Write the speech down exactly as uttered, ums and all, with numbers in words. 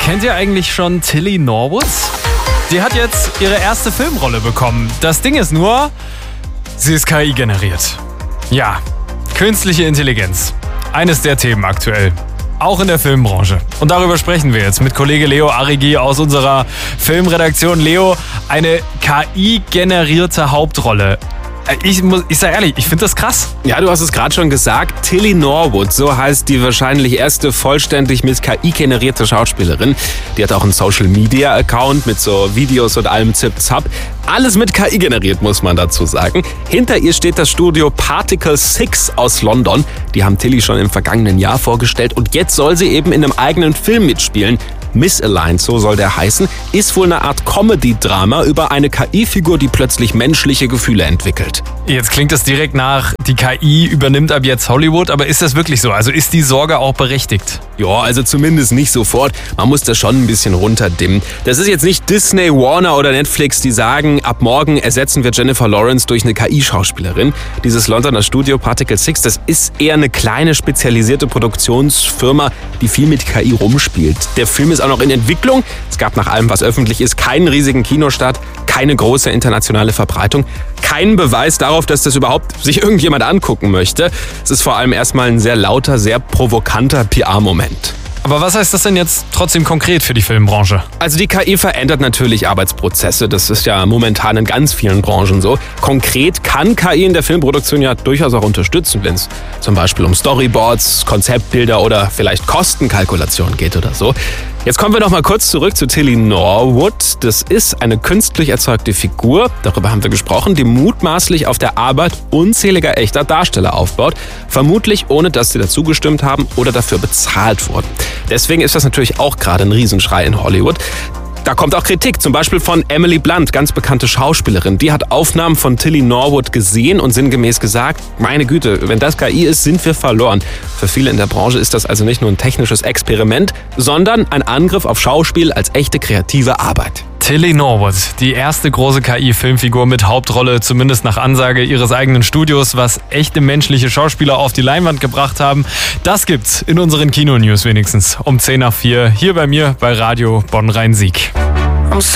Kennt ihr eigentlich schon Tilly Norwood? Die hat jetzt ihre erste Filmrolle bekommen. Das Ding ist nur, sie ist K I generiert. Ja, künstliche Intelligenz. Eines der Themen aktuell. Auch in der Filmbranche. Und darüber sprechen wir jetzt mit Kollege Leo Arrighi aus unserer Filmredaktion. Leo, eine K I-generierte Hauptrolle. Ich, muss, ich sag ehrlich, ich finde das krass. Ja, du hast es gerade schon gesagt. Tilly Norwood, so heißt die wahrscheinlich erste vollständig mit K I generierte Schauspielerin. Die hat auch einen Social-Media-Account mit so Videos und allem Zip-Zap. Alles mit K I generiert, muss man dazu sagen. Hinter ihr steht das Studio Particle six aus London. Die haben Tilly schon im vergangenen Jahr vorgestellt und jetzt soll sie eben in einem eigenen Film mitspielen. Misaligned, so soll der heißen, ist wohl eine Art Comedy-Drama über eine K I-Figur, die plötzlich menschliche Gefühle entwickelt. Jetzt klingt das direkt nach, die K I übernimmt ab jetzt Hollywood, aber ist das wirklich so? Also ist die Sorge auch berechtigt? Ja, also zumindest nicht sofort. Man muss das schon ein bisschen runterdimmen. Das ist jetzt nicht Disney, Warner oder Netflix, die sagen, ab morgen ersetzen wir Jennifer Lawrence durch eine K I-Schauspielerin. Dieses Londoner Studio Particle six, das ist eher eine kleine spezialisierte Produktionsfirma, die viel mit K I rumspielt. Der Film ist auch noch in Entwicklung. Es gab nach allem, was öffentlich ist, keinen riesigen Kinostart, keine große internationale Verbreitung, keinen Beweis darauf, dass das überhaupt sich irgendjemand angucken möchte. Es ist vor allem erstmal ein sehr lauter, sehr provokanter P R-Moment. Aber was heißt das denn jetzt trotzdem konkret für die Filmbranche? Also die K I verändert natürlich Arbeitsprozesse. Das ist ja momentan in ganz vielen Branchen so. Konkret kann K I in der Filmproduktion ja durchaus auch unterstützen, wenn es zum Beispiel um Storyboards, Konzeptbilder oder vielleicht Kostenkalkulation geht oder so. Jetzt kommen wir noch mal kurz zurück zu Tilly Norwood. Das ist eine künstlich erzeugte Figur, darüber haben wir gesprochen, die mutmaßlich auf der Arbeit unzähliger echter Darsteller aufbaut. Vermutlich ohne, dass sie dazu gestimmt haben oder dafür bezahlt wurden. Deswegen ist das natürlich auch gerade ein Riesenschrei in Hollywood. Da kommt auch Kritik, zum Beispiel von Emily Blunt, ganz bekannte Schauspielerin. Die hat Aufnahmen von Tilly Norwood gesehen und sinngemäß gesagt, meine Güte, wenn das K I ist, sind wir verloren. Für viele in der Branche ist das also nicht nur ein technisches Experiment, sondern ein Angriff auf Schauspiel als echte kreative Arbeit. Tilly Norwood, die erste große K I-Filmfigur mit Hauptrolle, zumindest nach Ansage ihres eigenen Studios, was echte menschliche Schauspieler auf die Leinwand gebracht haben. Das gibt's in unseren Kino-News wenigstens um zehn nach vier hier bei mir bei Radio Bonn-Rhein-Sieg.